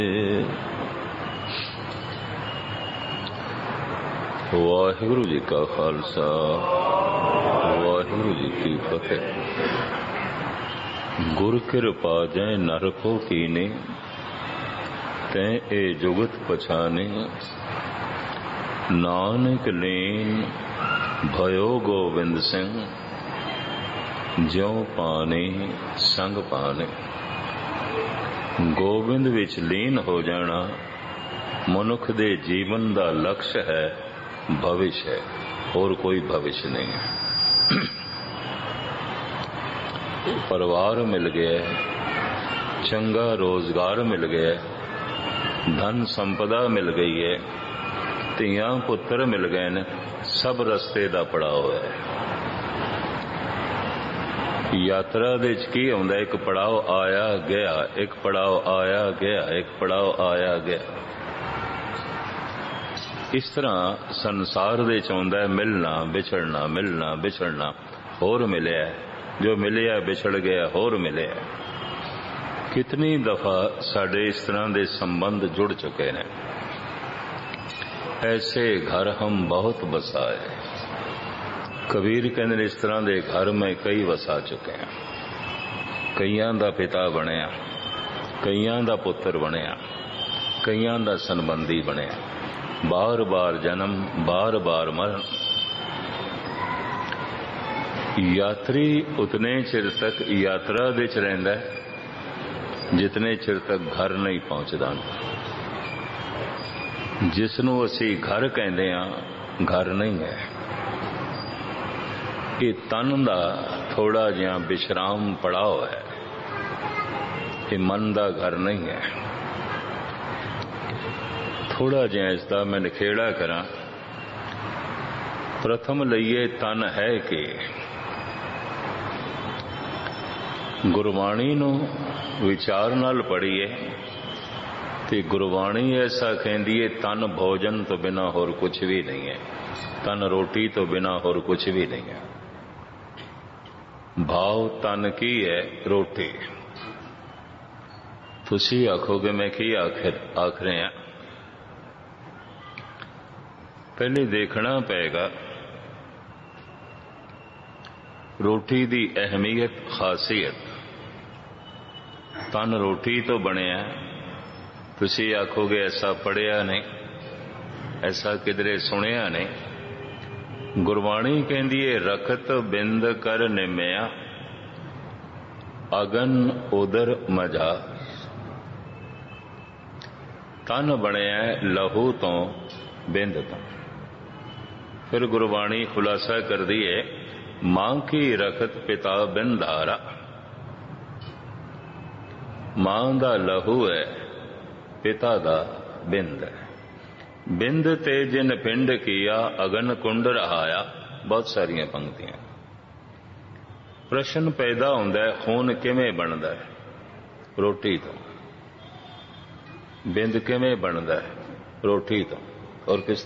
ਵਾਹਿਗੁਰੂ ਜੀ ਕਾ ਖਾਲਸਾ, ਵਾਹਿਗੁਰੂ ਜੀ ਕੀ ਫਤਿਹ। ਗੁਰ ਕਿਰਪਾ ਜੈ ਨਰ ਕੋ ਕੀਨੇ, ਤੈ ਇਹ ਜੁਗਤ ਪਛਾਨੇ। ਨਾਨਕ ਲੀਨ भयो गोविंद सिंह, ज्यों पाने संग पाने। ਗੋਬਿੰਦ ਵਿੱਚ ਲੀਨ ਹੋ ਜਾਣਾ ਮਨੁੱਖ ਦੇ ਜੀਵਨ ਦਾ ਲਕਸ਼ ਹੈ, ਭਵਿਸ਼ ਹੈ, ਹੋਰ ਕੋਈ ਭਵਿਸ਼ ਨਹੀਂ ਹੈ। ਪਰਿਵਾਰ ਮਿਲ ਗਿਆ, ਚੰਗਾ ਰੋਜ਼ਗਾਰ ਮਿਲ ਗਿਆ, ਧਨ ਸੰਪਦਾ ਮਿਲ ਗਈ ਹੈ, ਧੀਆਂ ਪੁੱਤਰ ਮਿਲ ਗਏ ਨੇ, ਸਭ ਰਸਤੇ ਦਾ ਪੜਾਅ ਹੈ। ਯਾਤਰਾ ਦੇ ਵਿੱਚ ਕੀ ਹੁੰਦਾ? ਇੱਕ ਪੜਾਅ ਆਇਆ ਗਿਆ, ਇੱਕ ਪੜਾਅ ਆਇਆ ਗਿਆ, ਇੱਕ ਪੜਾਅ ਆਇਆ ਗਿਆ। ਇਸ ਤਰ੍ਹਾਂ ਸੰਸਾਰ ਦੇ ਵਿੱਚ ਆਉਂਦਾ ਮਿਲਣਾ ਵਿਛੜਨਾ, ਮਿਲਣਾ ਵਿਛੜਨਾ। ਹੋਰ ਮਿਲਿਆ, ਜੋ ਮਿਲਿਆ ਵਿਛੜ ਗਿਆ, ਹੋਰ ਮਿਲਿਆ। ਕਿਤਨੀ ਦਫਾ ਸਾਡੇ ਇਸ ਤਰ੍ਹਾਂ ਦੇ ਸੰਬੰਧ ਜੁੜ ਚੁੱਕੇ ਨੇ। ऐसे घर हम बहुत बसाए। कबीर कहते इस तरह के घर में कई वसा चुके हैं। कईयां दा पिता बनया, कईयां दा पुत्र बनया, कईयां दा संबंधी बनया। बार बार जन्म, बार बार मरण। यात्री उतने चिर तक यात्रा दे च रहिंदा है जितने चिर तक घर नहीं पहुंचदा। जिसनों असी घर कहते हैं, घर नहीं है। ये तन का थोड़ा जिहा विश्राम पड़ाव है, ये मन का घर नहीं है। थोड़ा जिहा इसका मैं निखेड़ा करा। प्रथम लईए तन है कि गुरबाणी नूं विचार नाल पढ़ीए ते गुरबाणी ऐसा कहती है, तन भोजन तो बिना होर कुछ भी नहीं है, तन रोटी तो बिना होर कुछ भी नहीं है। भाव तन की है? रोटी। तुसी आखोगे मैं की आख रहे हैं? पहले देखना पेगा रोटी की अहमियत, खासियत। तन रोटी तो बनया। तुसी आखोगे ऐसा पढ़िया नहीं, ऐसा किधरे सुनिया नहीं। गुरबाणी कहती है, रखत बिंद कर निमिया, अगन उदर मजा। तन बनया लहू तो, बिंद तो। फिर गुरबाणी खुलासा कर दी है, मां की रखत पिता बिंदारा। मां दा लहू है, पिता दा बिंद है। बिंद ते जिन पिंड किया, अगन कुंड रहाया। बहुत सारिया पंक्तियां। प्रश्न पैदा होंदा है, खून किवें बनदा है? रोटी तो। बिंद किवें बनदा है? रोटी तो। और किस